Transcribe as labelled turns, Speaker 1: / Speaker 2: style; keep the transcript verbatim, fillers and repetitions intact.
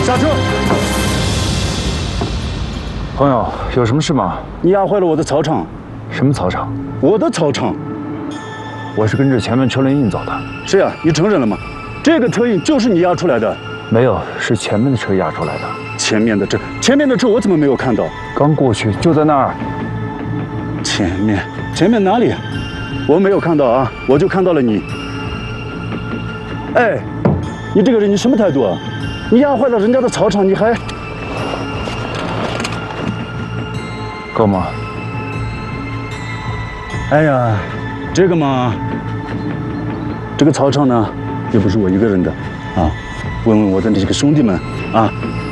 Speaker 1: 下车！
Speaker 2: 朋友，有什么事吗？
Speaker 1: 你压坏了我的草场。
Speaker 2: 什么草场？
Speaker 1: 我的草场。
Speaker 2: 我是跟着前面车轮印走的。
Speaker 1: 是呀，你承认了吗？这个车印就是你压出来的。
Speaker 2: 没有，是前面的车压出来的。
Speaker 1: 前面的车，前面的车我怎么没有看到？
Speaker 2: 刚过去，就在那儿。
Speaker 1: 前面，前面哪里？我没有看到啊，我就看到了你。哎，你这个人，你什么态度啊？你压坏了人家的草场，你还……
Speaker 2: 够吗？
Speaker 1: 哎呀，这个嘛，这个草场呢，也不是我一个人的啊。问问我的这个兄弟们啊，